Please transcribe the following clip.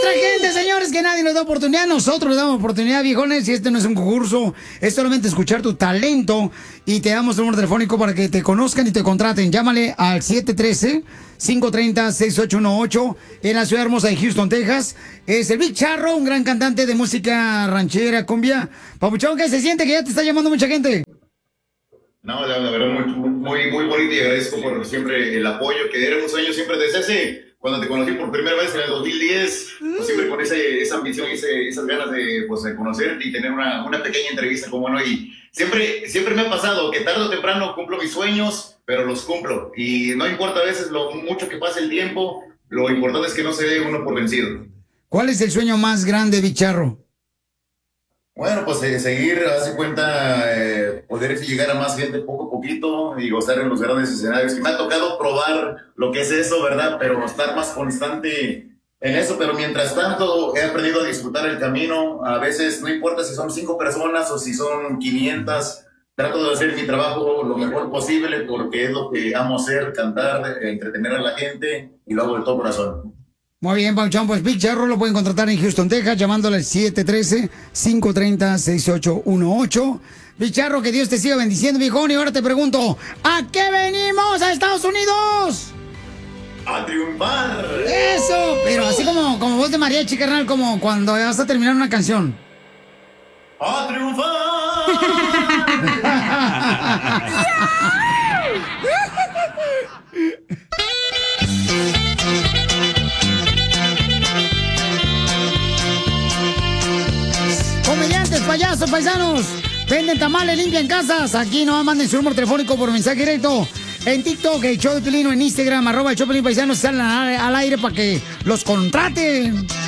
mucha gente, señores, que nadie nos da oportunidad. Nosotros le damos oportunidad, viejones, y este no es un concurso. Es solamente escuchar tu talento y te damos el número telefónico para que te conozcan y te contraten. Llámale al 713-530-6818 en la ciudad hermosa de Houston, Texas. Es el Big Charro, un gran cantante de música ranchera, cumbia. Papuchón, ¿qué se siente que ya te está llamando mucha gente? No, la verdad, muy bonito y agradezco por siempre el apoyo, que era un sueño siempre desde ese, cuando te conocí por primera vez en el 2010, pues siempre con esa ambición y esas ganas de conocerte y tener una pequeña entrevista como no, y siempre me ha pasado que tarde o temprano cumplo mis sueños, pero los cumplo, y no importa a veces lo mucho que pase el tiempo, lo importante es que no se dé uno por vencido. ¿Cuál es el sueño más grande, Big Charro? Bueno, pues seguir, hace cuenta, poder llegar a más gente poco a poquito y gozar en los grandes escenarios. Que me ha tocado probar lo que es eso, ¿verdad? Pero estar más constante en eso. Pero mientras tanto, he aprendido a disfrutar el camino. A veces, no importa si son 5 personas o si son 500, trato de hacer mi trabajo lo mejor posible porque es lo que amo hacer, cantar, entretener a la gente y lo hago de todo corazón. Muy bien, Pauchón, pues Big Charro lo pueden contratar en Houston, Texas, llamándole al 713-530-6818. Big Charro, que Dios te siga bendiciendo, viejón. Y ahora te pregunto, ¿a qué venimos a Estados Unidos? ¡A triunfar! Eso, pero así como voz de mariachi, carnal, como cuando vas a terminar una canción. ¡A triunfar! Comediantes, payasos, paisanos, venden tamales, limpian casas. Aquí nomás manden su número telefónico por mensaje directo. En TikTok, el show de Pelín, o en Instagram, @el show de Pelín Paisanos, salen al aire para que los contraten.